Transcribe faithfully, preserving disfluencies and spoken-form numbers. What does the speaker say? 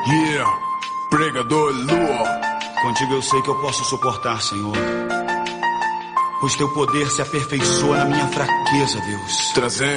Yeah, pregador Lua. Contigo eu sei que eu posso suportar, Senhor, pois teu poder se aperfeiçoa na minha fraqueza, Deus. Trazendo